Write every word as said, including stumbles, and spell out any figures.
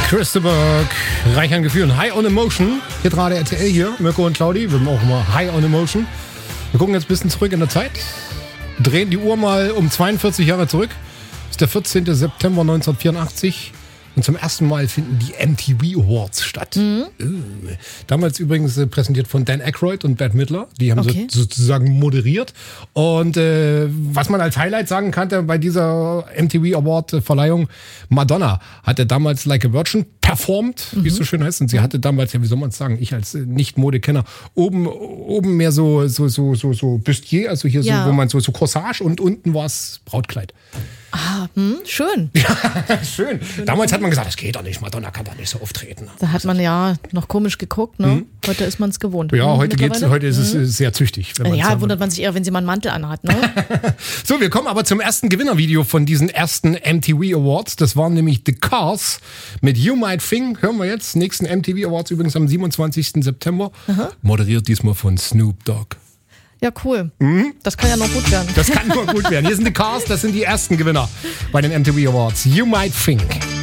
Christopher, reich an Gefühlen. High on Emotion. Hier gerade R T L hier, Mirko und Claudi. Wir haben auch immer High on Emotion. Wir gucken jetzt ein bisschen zurück in der Zeit. Drehen die Uhr mal um zweiundvierzig Jahre zurück. Das ist der vierzehnten September neunzehnhundertvierundachtzig. Und zum ersten Mal finden die M T V Awards statt. Mhm. Uh. Damals übrigens äh, präsentiert von Dan Aykroyd und Bette Midler. Die haben okay. so, sozusagen moderiert. Und äh, was man als Highlight sagen kannte bei dieser M T V Award-Verleihung, Madonna hatte damals Like a Virgin performt, mhm. wie es so schön heißt. Und sie hatte damals, ja, wie soll man es sagen, ich als Nicht-Modekenner, oben, oben mehr so, so, so, so, so Bustier, also hier ja. so, wo man so, so Corsage und unten war es Brautkleid. Ah, hm, schön. Ja, schön. schön. Damals hat man gesagt, das geht doch nicht, Madonna kann doch nicht so auftreten. Da hat man ja noch komisch geguckt, ne? Mhm. Heute ist man es gewohnt. Ja, heute geht's, heute ist es mhm. sehr züchtig. Wenn ja, wundert man sich eher, wenn sie mal einen Mantel anhat, ne? So, wir kommen aber zum ersten Gewinnervideo von diesen ersten M T V Awards. Das waren nämlich The Cars mit You Might Think. Hören wir jetzt. Nächsten M T V Awards übrigens am siebenundzwanzigsten September. Aha. Moderiert diesmal von Snoop Dogg. Ja, cool. Mhm. Das kann ja noch gut werden. Das kann nur gut werden. Hier sind die Cars, das sind die ersten Gewinner bei den M T V Awards. You Might Think.